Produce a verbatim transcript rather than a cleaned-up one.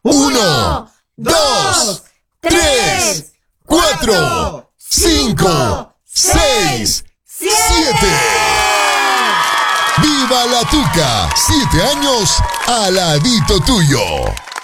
Uno, dos, tres, cuatro, cinco, seis, siete. ¡Viva la Tuca! Siete años al ladito tuyo.